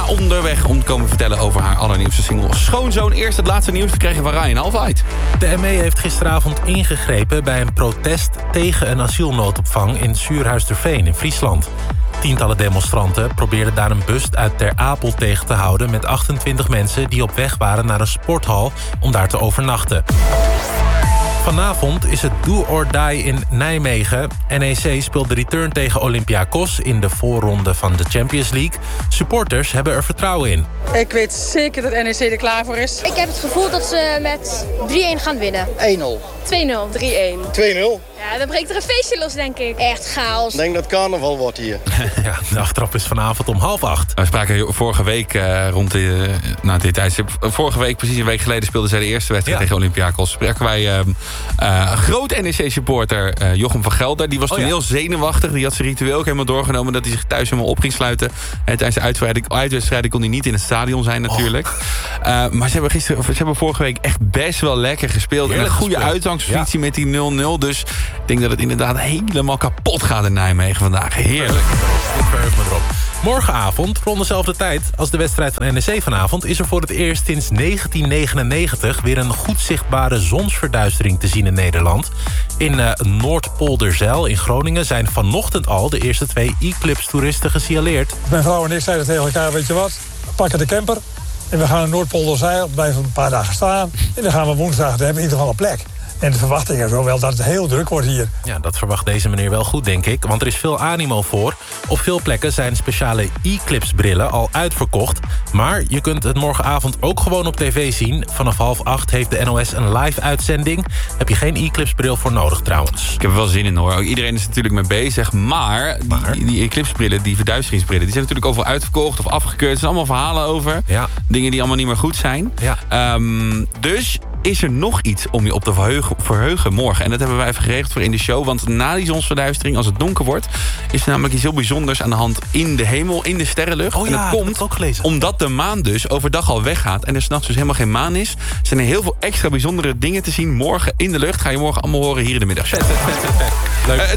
Rihanna onderweg om te komen vertellen over haar allernieuwste single Schoonzoon. Eerst het laatste nieuws gekregen van Ryan Alveit. De ME heeft gisteravond ingegrepen bij een protest tegen een asielnoodopvang in Suurhuisterveen in Friesland. Tientallen demonstranten probeerden daar een bus uit Ter Apel tegen te houden met 28 mensen die op weg waren naar een sporthal om daar te overnachten. Vanavond is het do or die in Nijmegen. NEC speelt de return tegen Olympiakos in de voorronde van de Champions League. Supporters hebben er vertrouwen in. Ik weet zeker dat NEC er klaar voor is. Ik heb het gevoel dat ze met 3-1 gaan winnen. 1-0. 2-0. 3-1. 2-0. Ja, dan breekt er een feestje los, denk ik. Echt chaos. Ik denk dat het carnaval wordt hier. Ja, de aftrap is vanavond om 7:30. We spraken vorige week rond dit tijdstip. Vorige week, precies een week geleden, speelden zij de eerste wedstrijd tegen Olympiakos. Spraken wij een groot NEC-supporter, Jochem van Gelder. Die was toen heel zenuwachtig. Die had zijn ritueel ook helemaal doorgenomen dat hij zich thuis helemaal op ging sluiten. En tijdens de uitwedstrijd kon hij niet in het stadion zijn natuurlijk. Maar ze hebben vorige week echt best wel lekker gespeeld. Heerlijk en een goede uitgangspositie met die 0-0. Dus ik denk dat het inderdaad helemaal kapot gaat in Nijmegen vandaag. Heerlijk. Ik verheug me erop. Morgenavond, rond dezelfde tijd als de wedstrijd van NEC vanavond, is er voor het eerst sinds 1999 weer een goed zichtbare zonsverduistering te zien in Nederland. In Noordpolderzijl in Groningen zijn vanochtend al de eerste 2 eclipse-toeristen gesignaleerd. Mijn vrouw en ik zeiden tegen elkaar, weet je wat, we pakken de camper en we gaan naar Noordpolderzijl, blijven een paar dagen staan en dan gaan we woensdag, dan hebben we in ieder geval een plek. En de verwachting is wel dat het heel druk wordt hier. Ja, dat verwacht deze meneer wel goed, denk ik. Want er is veel animo voor. Op veel plekken zijn speciale Eclipse-brillen al uitverkocht. Maar je kunt het morgenavond ook gewoon op tv zien. Vanaf 7:30 heeft de NOS een live-uitzending. Heb je geen Eclipse-bril voor nodig trouwens. Ik heb er wel zin in hoor. Iedereen is natuurlijk mee bezig. Maar die Eclipse-brillen, die verduisteringsbrillen, die zijn natuurlijk overal uitverkocht of afgekeurd. Er zijn allemaal verhalen over. Ja. Dingen die allemaal niet meer goed zijn. Ja. Dus is er nog iets om je op te verheugen morgen. En dat hebben wij even geregeld voor in de show. Want na die zonsverduistering, als het donker wordt, is er namelijk iets heel bijzonders aan de hand in de hemel, in de sterrenlucht. Oh ja, en dat komt ook gelezen. Omdat de maan dus overdag al weggaat en er 's nachts dus helemaal geen maan is, zijn er heel veel extra bijzondere dingen te zien morgen in de lucht. Ga je morgen allemaal horen hier in de middagshow. Leuk.